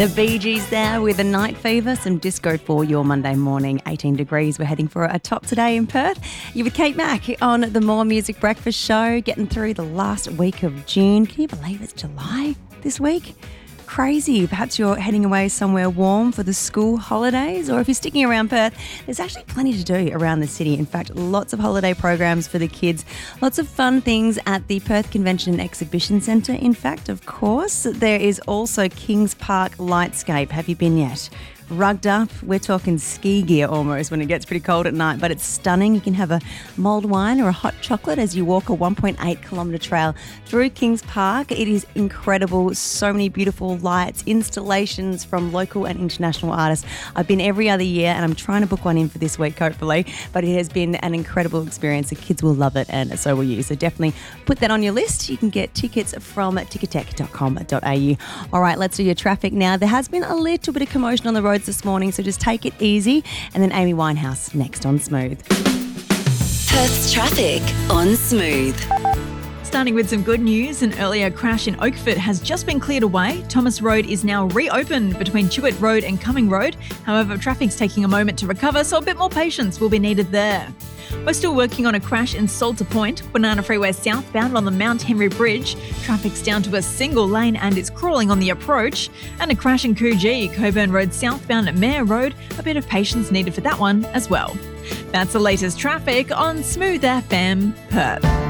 The Bee Gees there with a Night Fever, some disco for your Monday morning. 18 degrees. We're heading for a top today in Perth. You're with Kate Mack on the More Music Breakfast Show, getting through the last week of June. Can you believe it's July this week? Crazy. Perhaps you're heading away somewhere warm for the school holidays, or if you're sticking around Perth, there's actually plenty to do around the city. In fact, lots of holiday programs for the kids, lots of fun things at the Perth Convention and Exhibition Centre. In fact, of course, there is also Kings Park Lightscape. Have you been yet? Rugged up, we're talking ski gear almost when it gets pretty cold at night, but it's stunning. You can have a mulled wine or a hot chocolate as you walk a 1.8 kilometre trail through Kings Park. It is incredible. So many beautiful lights, installations from local and international artists. I've been every other year and I'm trying to book one in for this week, hopefully, but it has been an incredible experience. The kids will love it and so will you. So definitely put that on your list. You can get tickets from ticketek.com.au. All right, let's do your traffic now. There has been a little bit of commotion on the roads this morning, so just take it easy. And then Amy Winehouse next on Smooth. Perth's traffic on Smooth. Starting with some good news, an earlier crash in Oakford has just been cleared away. Thomas Road is now reopened between Chewett Road and Cumming Road. However, traffic's taking a moment to recover, so a bit more patience will be needed there. We're still working on a crash in Salter Point, Banana Freeway southbound on the Mount Henry Bridge. Traffic's down to a single lane and it's crawling on the approach. And a crash in Coogee, Coburn Road southbound at Mayor Road. A bit of patience needed for that one as well. That's the latest traffic on Smooth FM Perth.